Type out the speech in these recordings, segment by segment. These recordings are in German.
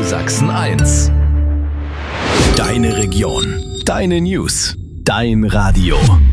Sachsen 1. Deine Region. Deine News. Dein Radio.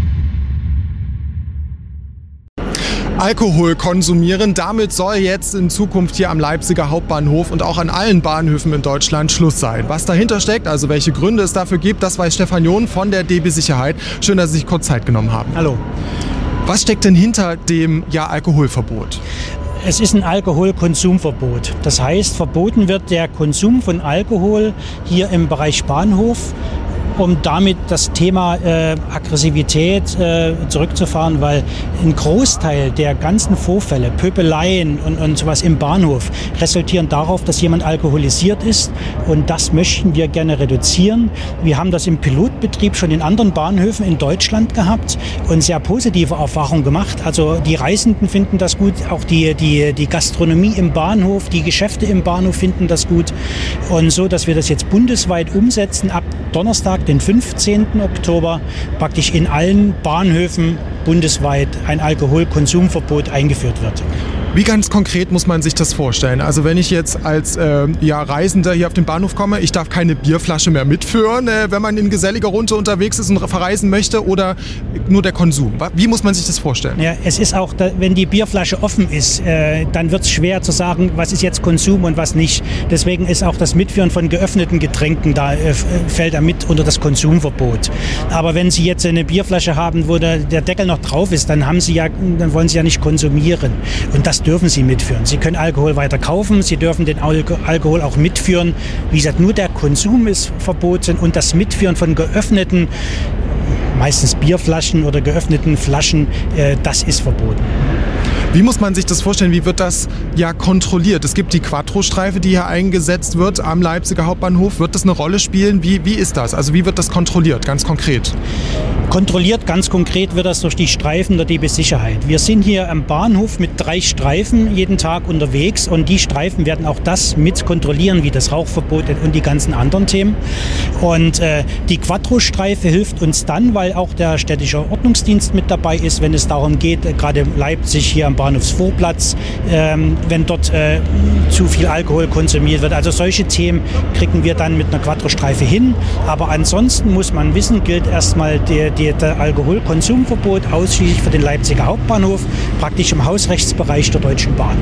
Alkohol konsumieren. Damit soll jetzt in Zukunft hier am Leipziger Hauptbahnhof und auch an allen Bahnhöfen in Deutschland Schluss sein. Was dahinter steckt, also welche Gründe es dafür gibt, das weiß Stefan John von der DB Sicherheit. Schön, dass Sie sich kurz Zeit genommen haben. Hallo. Was steckt denn hinter dem Alkoholverbot? Es ist ein Alkoholkonsumverbot. Das heißt, verboten wird der Konsum von Alkohol hier im Bereich Bahnhof, um damit das Thema Aggressivität zurückzufahren, weil ein Großteil der ganzen Vorfälle, Pöbeleien und sowas im Bahnhof resultieren darauf, dass jemand alkoholisiert ist, und das möchten wir gerne reduzieren. Wir haben das im Pilotbetrieb schon in anderen Bahnhöfen in Deutschland gehabt und sehr positive Erfahrungen gemacht. Also die Reisenden finden das gut, auch die Gastronomie im Bahnhof, die Geschäfte im Bahnhof finden das gut, und so, dass wir das jetzt bundesweit umsetzen, ab Donnerstag, den 15. Oktober, praktisch in allen Bahnhöfen bundesweit ein Alkoholkonsumverbot eingeführt wird. Wie ganz konkret muss man sich das vorstellen? Also wenn ich jetzt als Reisender hier auf den Bahnhof komme, ich darf keine Bierflasche mehr mitführen, wenn man in geselliger Runde unterwegs ist und verreisen möchte, oder nur der Konsum? Wie muss man sich das vorstellen? Ja, es ist auch, wenn die Bierflasche offen ist, dann wird es schwer zu sagen, was ist jetzt Konsum und was nicht. Deswegen ist auch das Mitführen von geöffneten Getränken, da fällt er mit unter das Konsumverbot. Aber wenn Sie jetzt eine Bierflasche haben, wo der Deckel noch drauf ist, dann wollen Sie ja nicht konsumieren. Und das dürfen Sie mitführen. Sie können Alkohol weiter kaufen, Sie dürfen den Alkohol auch mitführen. Wie gesagt, nur der Konsum ist verboten, und das Mitführen von geöffneten, meistens Bierflaschen oder geöffneten Flaschen, das ist verboten. Wie muss man sich das vorstellen? Wie wird das kontrolliert? Es gibt die Quattro-Streife, die hier eingesetzt wird am Leipziger Hauptbahnhof. Wird das eine Rolle spielen? Wie ist das? Also wie wird das kontrolliert, ganz konkret? Kontrolliert, ganz konkret, wird das durch die Streifen der DB Sicherheit. Wir sind hier am Bahnhof mit 3 Streifen jeden Tag unterwegs, und die Streifen werden auch das mit kontrollieren, wie das Rauchverbot und die ganzen anderen Themen. Und die Quattro-Streife hilft uns dann, weil auch der städtische Ordnungsdienst mit dabei ist, wenn es darum geht, gerade Leipzig hier am Bahnhofsvorplatz, wenn dort zu viel Alkohol konsumiert wird. Also solche Themen kriegen wir dann mit einer Quattro-Streife hin. Aber ansonsten muss man wissen, gilt erstmal der Alkoholkonsumverbot ausschließlich für den Leipziger Hauptbahnhof, praktisch im Hausrechtsbereich der Deutschen Bahn.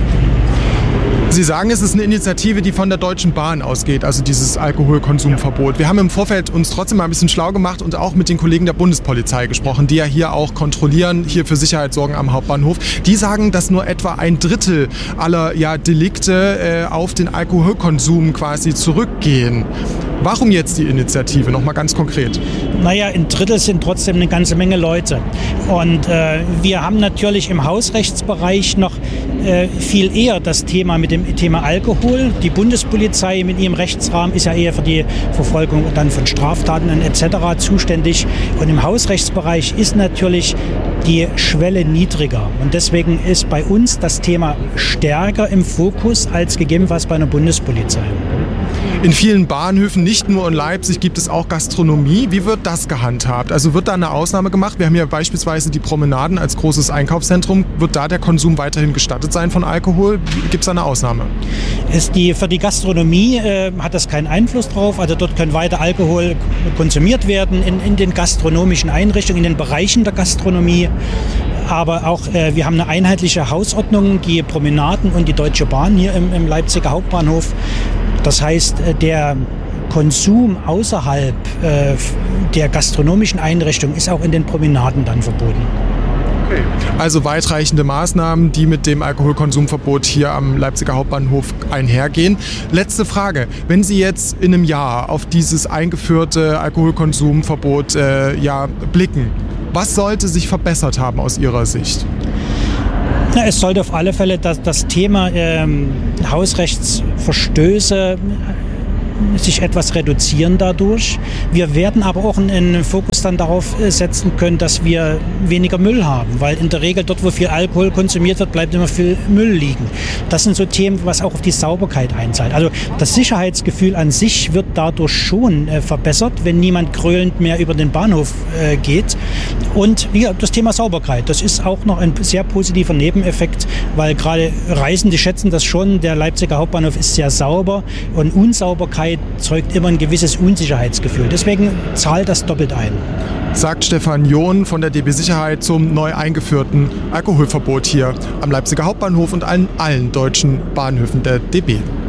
Sie sagen, es ist eine Initiative, die von der Deutschen Bahn ausgeht, also dieses Alkoholkonsumverbot. Wir haben im Vorfeld uns trotzdem mal ein bisschen schlau gemacht und auch mit den Kollegen der Bundespolizei gesprochen, die ja hier auch kontrollieren, hier für Sicherheit sorgen am Hauptbahnhof. Die sagen, dass nur etwa 1/3 aller Delikte auf den Alkoholkonsum quasi zurückgehen. Warum jetzt die Initiative? Nochmal ganz konkret. Naja, 1/3 sind trotzdem eine ganze Menge Leute. Und wir haben natürlich im Hausrechtsbereich noch viel eher das Thema mit dem Thema Alkohol. Die Bundespolizei mit ihrem Rechtsrahmen ist ja eher für die Verfolgung dann von Straftaten etc. zuständig. Und im Hausrechtsbereich ist natürlich die Schwelle niedriger. Und deswegen ist bei uns das Thema stärker im Fokus als gegebenenfalls bei einer Bundespolizei. In vielen Bahnhöfen, nicht nur in Leipzig, gibt es auch Gastronomie. Wie wird das gehandhabt? Also wird da eine Ausnahme gemacht? Wir haben ja beispielsweise die Promenaden als großes Einkaufszentrum. Wird da der Konsum weiterhin gestattet sein von Alkohol? Gibt es da eine Ausnahme? Für die Gastronomie hat das keinen Einfluss drauf. Also dort können weiter Alkohol konsumiert werden in den gastronomischen Einrichtungen, in den Bereichen der Gastronomie. Aber auch wir haben eine einheitliche Hausordnung, die Promenaden und die Deutsche Bahn hier im Leipziger Hauptbahnhof. Das heißt, der Konsum außerhalb der gastronomischen Einrichtung ist auch in den Promenaden dann verboten. Okay. Also weitreichende Maßnahmen, die mit dem Alkoholkonsumverbot hier am Leipziger Hauptbahnhof einhergehen. Letzte Frage. Wenn Sie jetzt in einem Jahr auf dieses eingeführte Alkoholkonsumverbot blicken, was sollte sich verbessert haben aus Ihrer Sicht? Na, es sollte auf alle Fälle das Thema Hausrechtsverstöße sich etwas reduzieren dadurch. Wir werden aber auch einen Fokus dann darauf setzen können, dass wir weniger Müll haben, weil in der Regel dort, wo viel Alkohol konsumiert wird, bleibt immer viel Müll liegen. Das sind so Themen, was auch auf die Sauberkeit einzahlt. Also das Sicherheitsgefühl an sich wird dadurch schon verbessert, wenn niemand gröhlend mehr über den Bahnhof geht. Und ja, das Thema Sauberkeit, das ist auch noch ein sehr positiver Nebeneffekt, weil gerade Reisende schätzen das schon, der Leipziger Hauptbahnhof ist sehr sauber und Unsauberkeit zeugt immer ein gewisses Unsicherheitsgefühl. Deswegen zahlt das doppelt ein. Sagt Stefan John von der DB Sicherheit zum neu eingeführten Alkoholverbot hier am Leipziger Hauptbahnhof und an allen deutschen Bahnhöfen der DB.